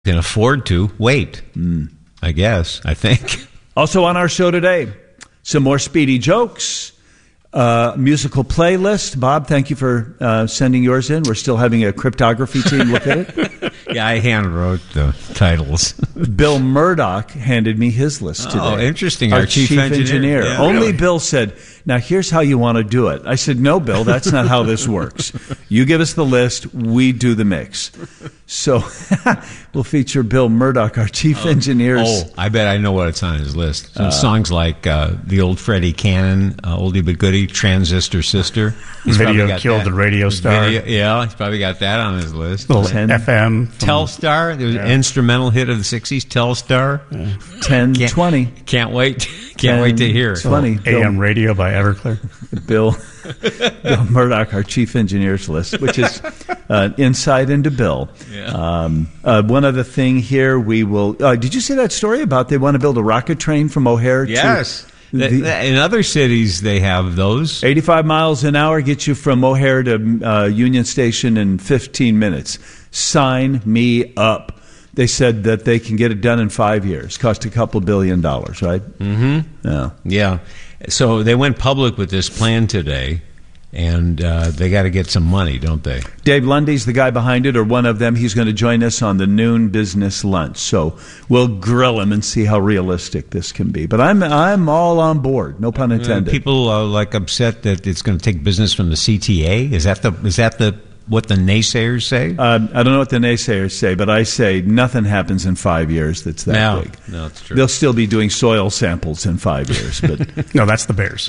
can afford to wait, I guess, I think. Also on our show today, some more Speedy jokes, musical playlist. Bob, thank you for sending yours in. We're still having a cryptography team look at it. Yeah, I hand-wrote the titles. Bill Murdoch handed me his list today. Oh, interesting. Our chief engineer. Yeah, Only really? Bill said, now here's how you want to do it. I said, no, Bill, that's not how this works. You give us the list, we do the mix. So we'll feature Bill Murdoch, our chief engineer. Oh, I bet I know what's on his list. Some songs like the old Freddie Cannon, Oldie But Goodie, Transistor Sister. He's Video Killed the Radio Star. Yeah, he's probably got that on his list. Little FM. Telstar, there was an instrumental hit of the 60s, Telstar. 1020. Can't wait. Can't wait to hear. 20. AM radio by Everclear. Bill Murdoch, our chief engineer's list, which is insight into Bill. Yeah. One other thing here, we will. Did you see that story about they want to build a rocket train from O'Hare? Yes. In other cities, they have those. 85 miles an hour gets you from O'Hare to Union Station in 15 minutes. Sign me up. They said that they can get it done in 5 years. Cost a couple $2 billion, right? Mm-hmm. Yeah. So they went public with this plan today, and they got to get some money, don't they? Dave Lundy's the guy behind it, or one of them. He's going to join us on the noon business lunch. So we'll grill him and see how realistic this can be. But I'm all on board. No pun intended. People are like upset that it's going to take business from the CTA. Is that the what the naysayers say? I don't know what the naysayers say, but I say nothing happens in 5 years that's that big. No, it's true. They'll still be doing soil samples in 5 years. But no, that's the Bears.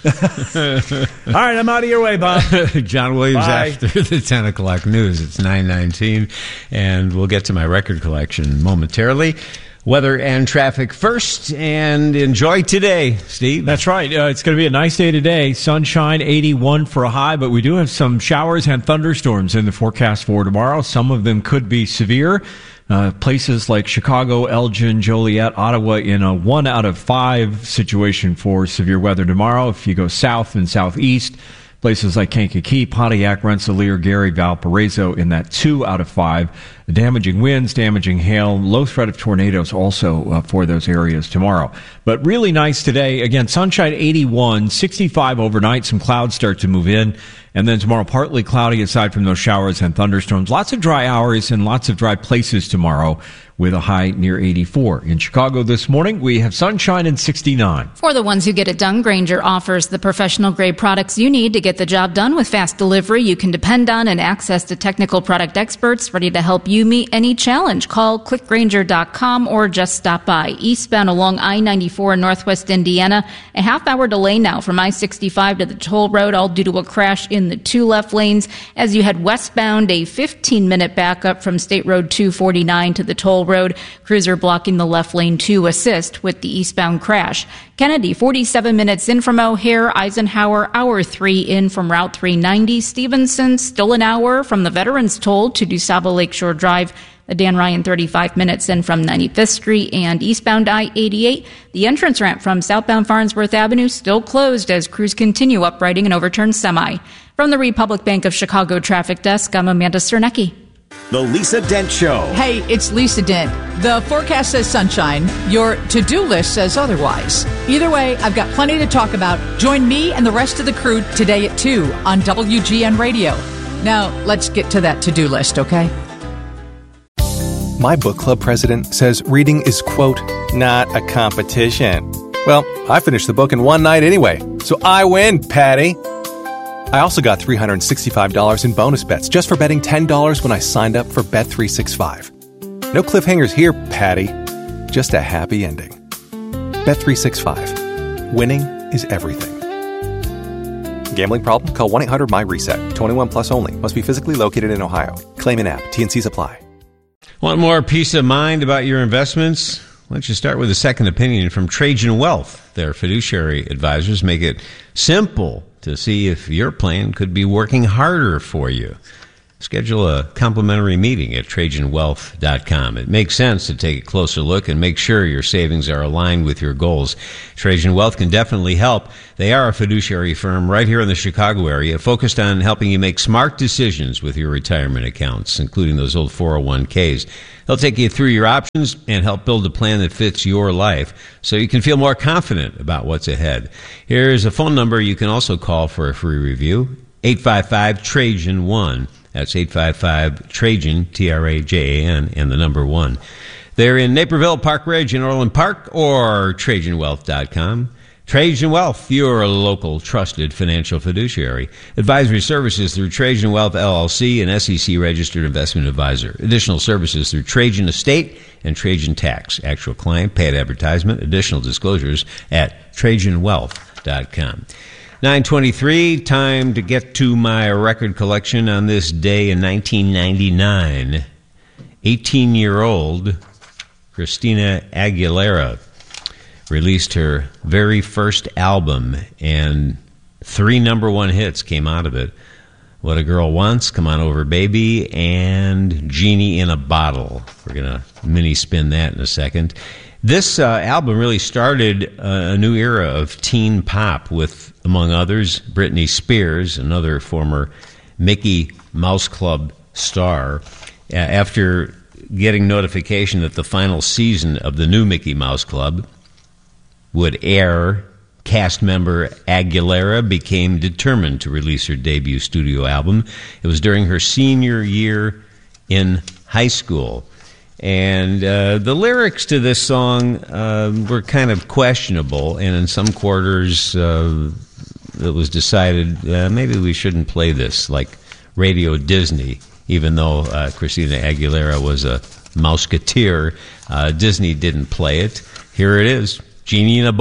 All right, I'm out of your way, Bob. John Williams Bye. after the 10 o'clock news. It's 9:19, and we'll get to my record collection momentarily. Weather and traffic first, and enjoy today, Steve. That's right. It's going to be a nice day today. Sunshine, 81 for a high, but we do have some showers and thunderstorms in the forecast for tomorrow. Some of them could be severe. Places like Chicago, Elgin, Joliet, Ottawa in a 1 out of 5 situation for severe weather tomorrow. If you go south and southeast, places like Kankakee, Pontiac, Rensselaer, Gary, Valparaiso in that 2 out of 5. Damaging winds, damaging hail, low threat of tornadoes also for those areas tomorrow. But really nice today. Again, sunshine 81, 65 overnight. Some clouds start to move in. And then tomorrow, partly cloudy aside from those showers and thunderstorms. Lots of dry hours and lots of dry places tomorrow with a high near 84. In Chicago this morning, we have sunshine and 69. For the ones who get it done, Grainger offers the professional-grade products you need to get the job done with fast delivery you can depend on and access to technical product experts ready to help you meet any challenge. Call clickgrainger.com or just stop by. Eastbound along I-94 in northwest Indiana, a half-hour delay now from I-65 to the toll road, all due to a crash in the 2 left lanes. As you head westbound, a 15-minute backup from State Road 249 to the toll road. Cruiser blocking the left lane to assist with the eastbound crash. Kennedy, 47 minutes in from O'Hare. Eisenhower, hour 3 in from Route 390. Stevenson, still an hour from the Veterans Toll to DuSable Lakeshore Drive. Dan Ryan, 35 minutes in from 95th Street and eastbound I-88. The entrance ramp from southbound Farnsworth Avenue still closed as crews continue uprighting an overturned semi. From the Republic Bank of Chicago Traffic Desk, I'm Amanda Cernecki. The Lisa Dent Show. Hey, it's Lisa Dent. The forecast says sunshine. Your to-do list says otherwise. Either way, I've got plenty to talk about. Join me and the rest of the crew today at 2 on WGN Radio. Now, let's get to that to-do list, okay? My book club president says reading is, quote, not a competition. Well, I finished the book in one night anyway, so I win, Patty. I also got $365 in bonus bets just for betting $10 when I signed up for Bet365. No cliffhangers here, Patty. Just a happy ending. Bet365. Winning is everything. Gambling problem? Call 1-800-MY-RESET. 21 plus only. Must be physically located in Ohio. Claim in app. T&Cs apply. Want more peace of mind about your investments? Why don't you start with a second opinion from Trajan Wealth? Their fiduciary advisors make it simple to see if your plan could be working harder for you. schedule a complimentary meeting at TrajanWealth.com. It makes sense to take a closer look and make sure your savings are aligned with your goals. Trajan Wealth can definitely help. They are a fiduciary firm right here in the Chicago area, focused on helping you make smart decisions with your retirement accounts, including those old 401ks. They'll take you through your options and help build a plan that fits your life so you can feel more confident about what's ahead. Here's a phone number you can also call for a free review, 855-TRAJAN-1. That's 855-TRAJAN, Trajan, and the number 1. They're in Naperville, Park Ridge, and Orland Park, or TrajanWealth.com. Trajan Wealth, your local trusted financial fiduciary. Advisory services through Trajan Wealth, LLC, an SEC-registered investment advisor. Additional services through Trajan Estate and Trajan Tax. Actual client, paid advertisement. Additional disclosures at TrajanWealth.com. 9:23, time to get to my record collection on this day in 1999. 18-year-old Christina Aguilera released her very first album, and 3 number 1 hits came out of it. What a Girl Wants, Come On Over Baby, and Genie in a Bottle. We're going to mini-spin that in a second. This album really started a new era of teen pop with, among others, Britney Spears, another former Mickey Mouse Club star. After getting notification that the final season of the new Mickey Mouse Club would air, cast member Aguilera became determined to release her debut studio album. It was during her senior year in high school. And the lyrics to this song were kind of questionable, and in some quarters it was decided maybe we shouldn't play this, like Radio Disney, even though Christina Aguilera was a Mouseketeer. Disney didn't play it. Here it is, Genie in a Bottle.